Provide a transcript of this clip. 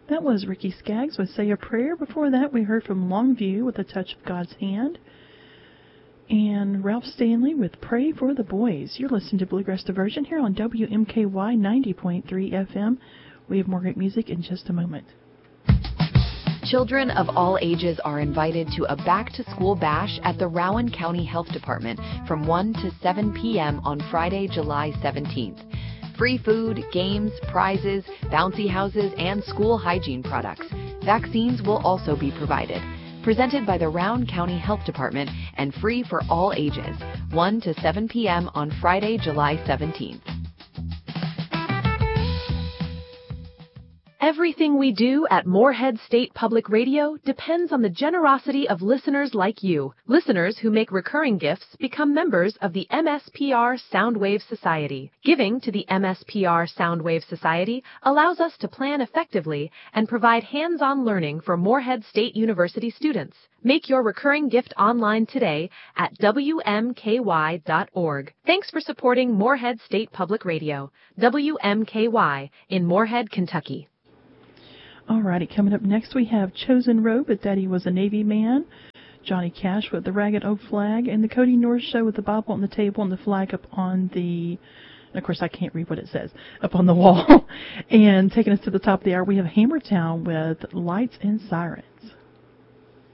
That was Ricky Skaggs with Say a Prayer. Before that, we heard from Longview with A Touch of God's Hand. And Ralph Stanley with Pray for the Boys. You're listening to Bluegrass Diversion here on WMKY 90.3 FM. We have more great music in just a moment. Children of all ages are invited to a back-to-school bash at the Rowan County Health Department from 1 to 7 p.m. on Friday, July 17th. Free food, games, prizes, bouncy houses, and school hygiene products. Vaccines will also be provided. Presented by the Rowan County Health Department and free for all ages. 1 to 7 p.m. on Friday, July 17th. Everything we do at Moorhead State Public Radio depends on the generosity of listeners like you. Listeners who make recurring gifts become members of the MSPR Soundwave Society. Giving to the MSPR Soundwave Society allows us to plan effectively and provide hands-on learning for Moorhead State University students. Make your recurring gift online today at WMKY.org. Thanks for supporting Moorhead State Public Radio, WMKY in Moorhead, Kentucky. Alrighty, coming up next we have Chosen Robe with Daddy Was a Navy Man, Johnny Cash with the Ragged Oak Flag, and the Cody North Show with the Bible on the table and the flag up on the, and of course I can't read what it says, up on the wall. And taking us to the top of the hour, we have Hammertown with Lights and Sirens.